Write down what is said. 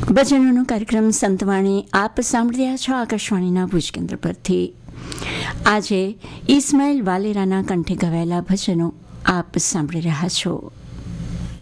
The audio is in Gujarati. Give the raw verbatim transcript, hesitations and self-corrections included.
ભજનોનો કાર્યક્રમ સંતવાણી આપ સાંભળી રહ્યા છો આકાશવાણીના ભુજ કેન્દ્ર પરથી. આજે ઇસ્માઇલ વાલેરાના કંઠે ગવાયેલા ભજનો આપ સાંભળી રહ્યા છો.